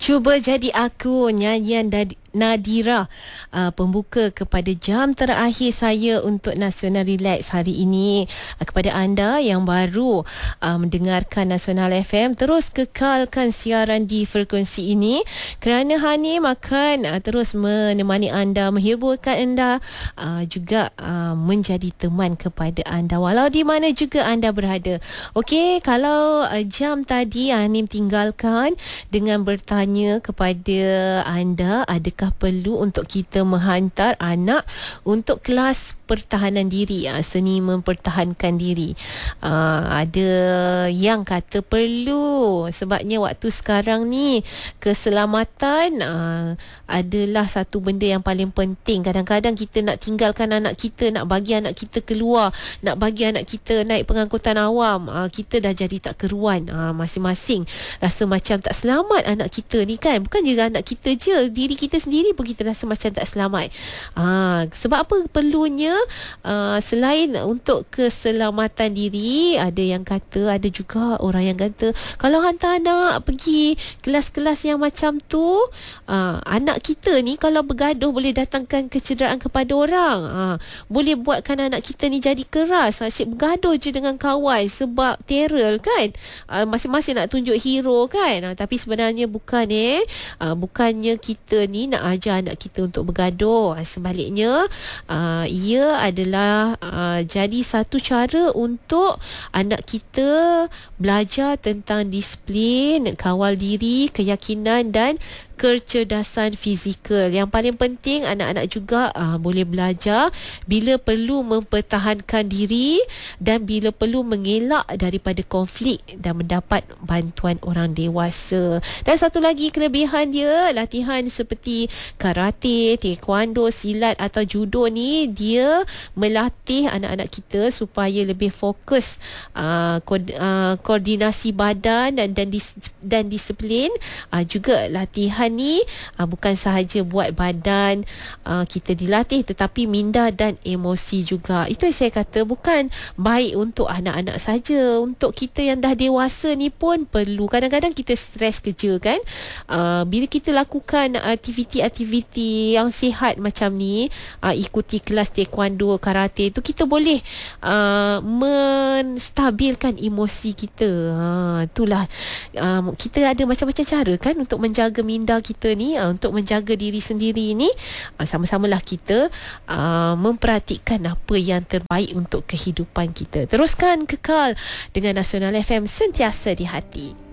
Cuba Jadi Aku, nyanyian Nadira, pembuka kepada jam terakhir saya untuk Nasional Relax hari ini. Kepada anda yang baru mendengarkan Nasional FM, terus kekalkan siaran di frekuensi ini kerana Hanim akan terus menemani anda, menghiburkan anda, juga menjadi teman kepada anda walau di mana juga anda berada. Okey, kalau jam tadi Hanim tinggalkan dengan bertanya kepada anda, adakah perlu untuk kita menghantar anak untuk kelas pertahanan diri, seni mempertahankan diri. Ada yang kata perlu, sebabnya waktu sekarang ni keselamatan adalah satu benda yang paling penting. Kadang-kadang kita nak tinggalkan anak kita, nak bagi anak kita keluar, nak bagi anak kita naik pengangkutan awam, kita dah jadi tak keruan. Masing-masing rasa macam tak selamat anak kita ni kan. Bukan je anak kita je, diri kita sendiri pun kita rasa macam tak selamat. Sebab apa perlunya? Selain untuk keselamatan diri, ada yang kata, ada juga orang yang kata, kalau hantar anak pergi kelas-kelas yang macam tu, anak kita ni kalau bergaduh boleh datangkan kecederaan kepada orang, boleh buatkan anak kita ni jadi keras, asyik bergaduh je dengan kawan sebab terror kan. Masing-masing nak tunjuk hero kan. Tapi sebenarnya bukan bukannya kita ni nak ajar anak kita untuk bergaduh. Sebaliknya, ia adalah jadi satu cara untuk anak kita belajar tentang disiplin, kawal diri, keyakinan dan kecerdasan fizikal. Yang paling penting, anak-anak juga boleh belajar bila perlu mempertahankan diri dan bila perlu mengelak daripada konflik dan mendapat bantuan orang dewasa. Dan satu lagi kelebihan dia, latihan seperti karate, taekwondo, silat atau judo ni, dia melatih anak-anak kita supaya lebih fokus, koordinasi badan dan disiplin. Juga latihan ni bukan sahaja buat badan kita dilatih, tetapi minda dan emosi juga. Itu yang saya kata, bukan baik untuk anak-anak saja, untuk kita yang dah dewasa ni pun perlu. Kadang-kadang kita stres kerja kan. Bila kita lakukan aktiviti-aktiviti yang sihat macam ni, ikuti kelas taekwondo, karate tu, kita boleh menstabilkan emosi kita. Itulah, kita ada macam-macam cara kan untuk menjaga minda kita ni, untuk menjaga diri sendiri ni. Sama-samalah kita memperhatikan apa yang terbaik untuk kehidupan kita. Teruskan kekal dengan Nasional FM, sentiasa di hati.